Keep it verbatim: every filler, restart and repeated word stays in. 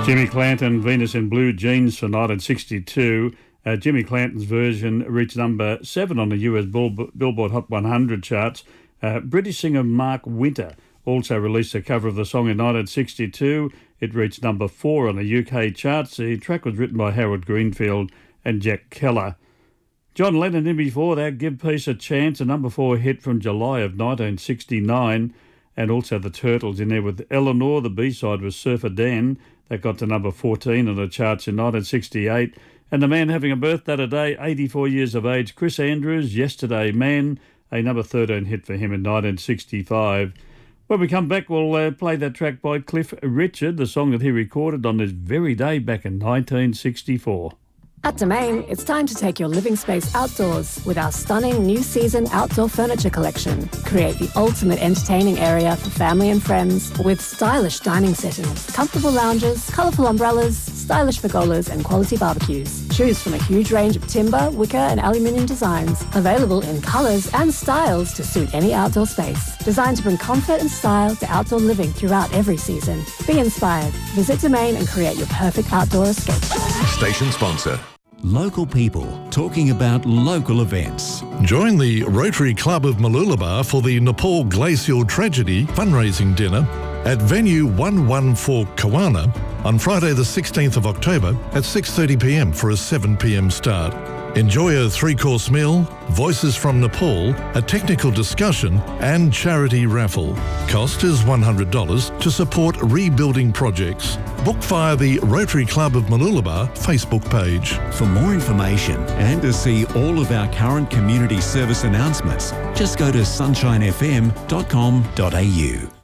Jimmy Clanton, Venus in Blue Jeans for nineteen sixty-two. Uh, Jimmy Clanton's version reached number seven on the U S Bill- Billboard Hot one hundred charts. Uh, British singer Mark Winter also released a cover of the song in nineteen sixty-two. It reached number four on the U K charts. The track was written by Harold Greenfield and Jack Keller. John Lennon in before that, Give Peace a Chance, a number four hit from July of nineteen sixty-nine. And also the Turtles in there with Eleanor. The B-side was Surfer Dan. That got to number fourteen on the charts in nineteen sixty-eight. And the man having a birthday today, eighty-four years of age, Chris Andrews, Yesterday Man, a number thirteen hit for him in nineteen sixty-five. When we come back, we'll uh, play that track by Cliff Richard, the song that he recorded on this very day back in nineteen sixty-four. At Domain, it's time to take your living space outdoors with our stunning new season outdoor furniture collection. Create the ultimate entertaining area for family and friends with stylish dining settings, comfortable lounges, colourful umbrellas, stylish pergolas and quality barbecues. Choose from a huge range of timber, wicker and aluminium designs, available in colours and styles to suit any outdoor space. Designed to bring comfort and style to outdoor living throughout every season. Be inspired. Visit Domain and create your perfect outdoor escape. Station sponsor. Local people talking about local events. Join the Rotary Club of Mooloolaba for the Nepal Glacial Tragedy fundraising dinner at venue one one four Kawana on Friday the sixteenth of October at six thirty p m for a seven p m start. Enjoy a three-course meal, voices from Nepal, a technical discussion and charity raffle. Cost is one hundred dollars to support rebuilding projects. Book via the Rotary Club of Mooloolaba Facebook page. For more information and to see all of our current community service announcements, just go to sunshine f m dot com dot a u.